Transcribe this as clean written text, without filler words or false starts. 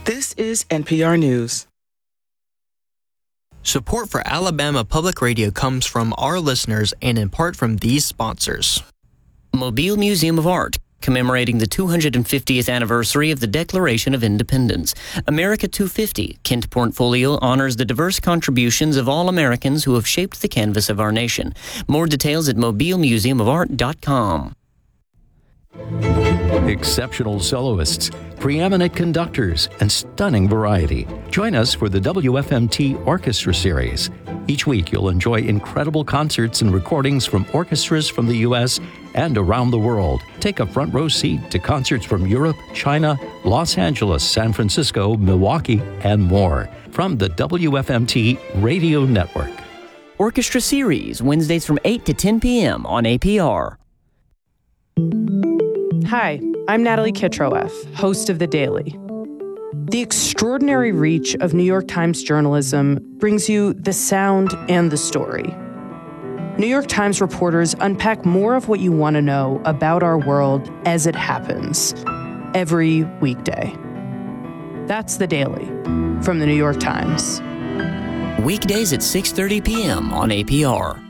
This is NPR News. Support for Alabama Public Radio comes from our listeners and in part from these sponsors. Mobile Museum of Art, commemorating the 250th anniversary of the Declaration of Independence. America 250, Kent Portfolio honors the diverse contributions of all Americans who have shaped the canvas of our nation. More details at mobilemuseumofart.com. Exceptional soloists, preeminent conductors, and stunning variety. Join us for the WFMT Orchestra Series. Each week, you'll enjoy incredible concerts and recordings from orchestras from the U.S. and around the world. Take a front row seat to concerts from Europe, China, Los Angeles, San Francisco, Milwaukee, and more. From the WFMT Radio Network. Orchestra Series, Wednesdays from 8 to 10 p.m. on APR. Hi, I'm Natalie Kitroeff, host of The Daily. The extraordinary reach of New York Times journalism brings you the sound and the story. New York Times reporters unpack more of what you want to know about our world as it happens, every weekday. That's The Daily from The New York Times. Weekdays at 6:30 p.m. on APR.